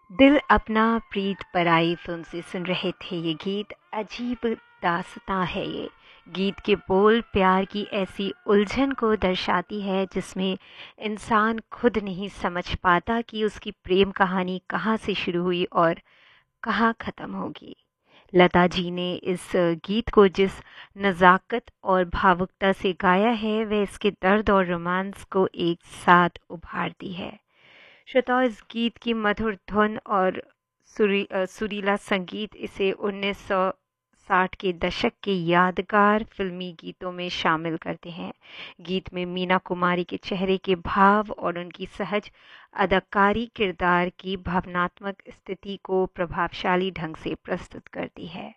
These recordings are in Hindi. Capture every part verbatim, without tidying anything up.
दिल अपना प्रीत पराई फिल्म से सुन रहे थे ये गीत। अजीब दास्तां है ये। गीत के बोल प्यार की ऐसी उलझन को दर्शाती है जिसमें इंसान खुद नहीं समझ पाता कि उसकी प्रेम कहानी कहाँ से शुरू हुई और कहाँ ख़त्म होगी। लता जी ने इस गीत को जिस नज़ाकत और भावुकता से गाया है वह इसके दर्द और रोमांस को एक साथ उभारती है। श्रोताओ, इस गीत की मधुर धुन और सुरी अ, सुरीला संगीत इसे उन्नीस सौ साठ के दशक के यादगार फिल्मी गीतों में शामिल करते हैं। गीत में मीना कुमारी के चेहरे के भाव और उनकी सहज अदाकारी किरदार की भावनात्मक स्थिति को प्रभावशाली ढंग से प्रस्तुत करती है।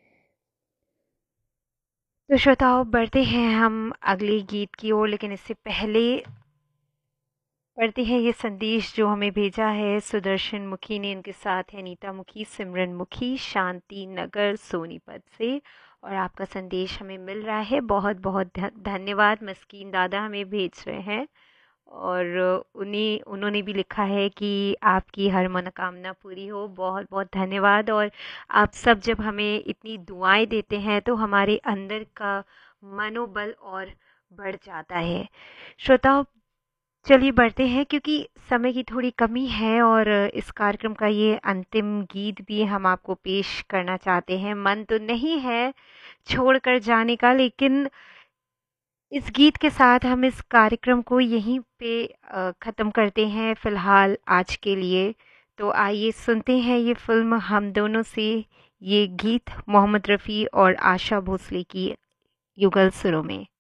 तो श्रोताओं, बढ़ते हैं हम अगले गीत की ओर, लेकिन इससे पहले पढ़ते हैं ये संदेश जो हमें भेजा है सुदर्शन मुखी ने। इनके साथ है नीता मुखी, सिमरन मुखी, शांति नगर सोनीपत से। और आपका संदेश हमें मिल रहा है। बहुत बहुत ध- धन्यवाद। मस्कीन दादा हमें भेज रहे हैं और उन्हें उन्होंने भी लिखा है कि आपकी हर मनोकामना पूरी हो। बहुत बहुत धन्यवाद। और आप सब जब हमें इतनी दुआएं देते हैं तो हमारे अंदर का मनोबल और बढ़ जाता है। श्रोताओं, चलिए बढ़ते हैं क्योंकि समय की थोड़ी कमी है और इस कार्यक्रम का ये अंतिम गीत भी हम आपको पेश करना चाहते हैं। मन तो नहीं है छोड़कर जाने का, लेकिन इस गीत के साथ हम इस कार्यक्रम को यहीं पे अ, ख़त्म करते हैं फ़िलहाल आज के लिए। तो आइए सुनते हैं ये फ़िल्म हम दोनों से ये गीत मोहम्मद रफ़ी और आशा भोसले की युगल सुरों में।